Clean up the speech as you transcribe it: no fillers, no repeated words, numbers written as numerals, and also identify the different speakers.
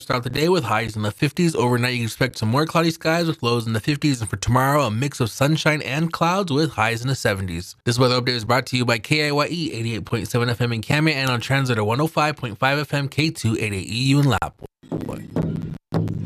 Speaker 1: Start the day with highs in the 50s. Overnight, you can expect some more cloudy skies with lows in the 50s. And for tomorrow, a mix of sunshine and clouds with highs in the 70s. This weather update is brought to you by KIYE 88.7 FM in Kame and on Translator 105.5 FM K288EU in Lapua.